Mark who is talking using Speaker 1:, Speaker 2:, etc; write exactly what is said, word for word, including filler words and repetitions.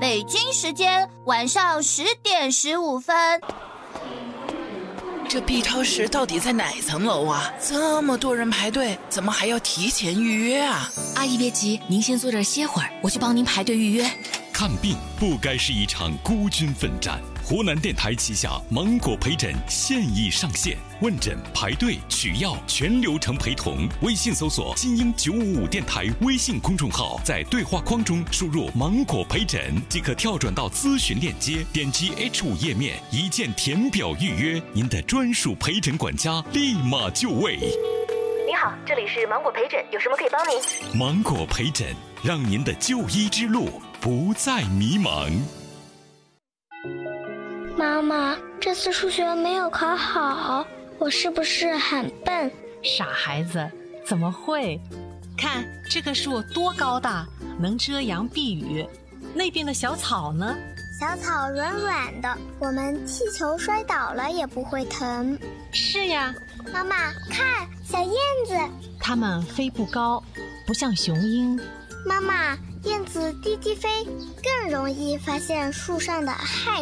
Speaker 1: 北京时间晚上十点十五分。
Speaker 2: 这 B 超市到底在哪层楼啊？这么多人排队，怎么还要提前预约啊？
Speaker 3: 阿姨别急，您先坐这儿歇会儿，我去帮您排队预约。
Speaker 4: 看病不该是一场孤军奋战。湖南电台旗下芒果陪诊现已上线，问诊、排队、取药全流程陪同。微信搜索金鹰九五五电台微信公众号，在对话框中输入芒果陪诊即可跳转到咨询链接，点击 H 五 页面，一键填表预约，您的专属陪诊管家立马就位。
Speaker 5: 你好，这里是芒果陪诊，有什么可以帮您？
Speaker 4: 芒果陪诊，让您的就医之路不再迷茫。
Speaker 6: 妈妈，这次数学没有考好，我是不是很笨？
Speaker 7: 傻孩子，怎么会？看这棵树多高大，能遮阳避雨。那边的小草呢？
Speaker 6: 小草软软的，我们踢球摔倒了也不会疼。
Speaker 7: 是呀。
Speaker 6: 妈妈，看小燕子，
Speaker 7: 它们飞不高，不像雄鹰。
Speaker 6: 妈妈，燕子低低飞，更容易发现树上的害